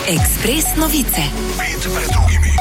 Ekspres novice. Pet pred drugimi.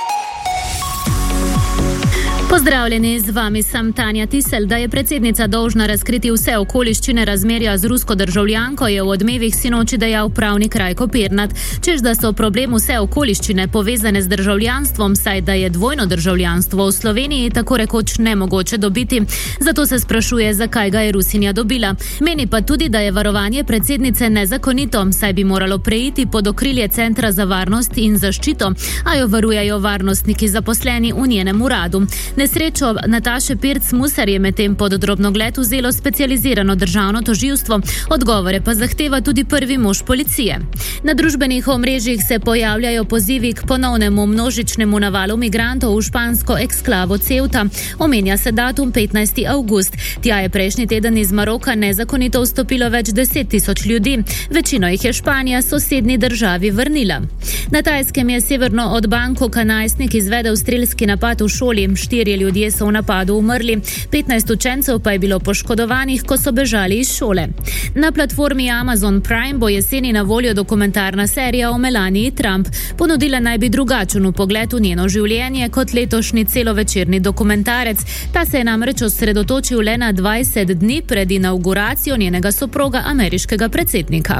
Pozdravljeni, z vami sem Tanja Tisel. Da je predsednica dolžna razkriti vse okoliščine razmerja z rusko državljanko, je v Odmevih sinoči dejal pravnik Rajko Pirnat. Čež da so problem vse okoliščine povezane z državljanstvom, saj da je dvojno državljanstvo v Sloveniji tako rekoč nemogoče dobiti. Zato se sprašuje, zakaj ga je Rusinja dobila. Meni pa tudi, da je varovanje predsednice nezakonito, saj bi moralo preiti pod okrilje Centra za varnost in zaščito, a jo varujejo varnostniki zaposleni v njenem uradu. Nesrečo Nataše Pirc-Musar je medtem pod drobnogled vzelo specializirano državno tožilstvo, odgovore pa zahteva tudi prvi mož policije. Na družbenih omrežjih se pojavljajo pozivi k ponovnemu množičnemu navalu migrantov v špansko eksklavo Ceuta. Omenja se datum 15. avgust. Tja je prejšnji teden iz Maroka nezakonito vstopilo več 10.000 ljudi. Večino jih je Španija sosednji državi vrnila. Na Tajskem je severno od Bangkoka najstnik izvedel strelski napad v šoli. 4 ljudje so v napadu umrli, 15 učencev pa je bilo poškodovanih, ko so bežali iz šole. Na platformi Amazon Prime bo jeseni na voljo dokumentarna serija o Melaniji Trump. Ponudila naj bi drugačen vpogled v njeno življenje kot letošnji celovečerni dokumentarec. Ta se je namreč osredotočil le na 20 dni pred inavguracijo njenega soproga, ameriškega predsednika.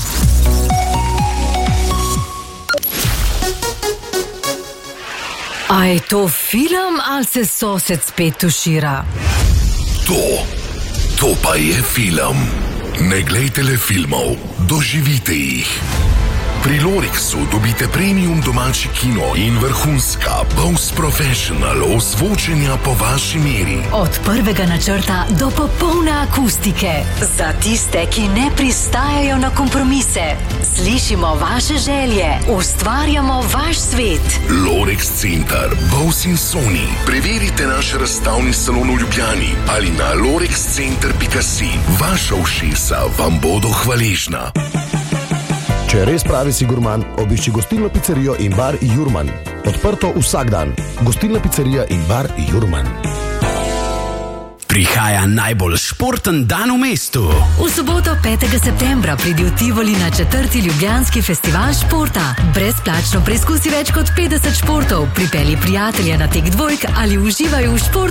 A je to film ali se sosed spet tušira? To pa je film. Ne glejte le filmov, doživite jih. Pri Lorixu dobite premium domači kino in vrhunska post-professional ozvočenja po vaši meri. Od prvega načrta do popolne akustike. Za tiste, ki ne pristajajo na kompromise. Slišimo vaše želje, ustvarjamo vaš svet. Lorix Center, Bose in Sony. Preverite naš razstavni salon v Ljubljani ali na lorixcenter.si. Vaša ušesa vam bodo hvaležna. Če res pravi si gurman, obišči gostilno pizzerijo in bar Jurman. Odprto vsak dan. Gostilna pizzerija in bar Jurman. Prihaja najbolj športen dan v mestu. V soboto 5. septembra pridi v Tivoli na 4. Ljubljanski festival športa. Brezplačno preizkusi več kot 50 športov, pripelji prijatelja na tek dvojk ali uživaj v športni